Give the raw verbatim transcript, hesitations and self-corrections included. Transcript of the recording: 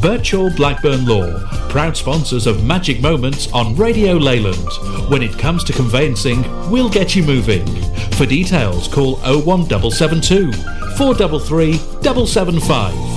Birchall Blackburn Law, proud sponsors of Magic Moments on Radio Leyland. When it comes to conveyancing, we'll get you moving. For details, call oh one seven seven two, four three three, seven seven five.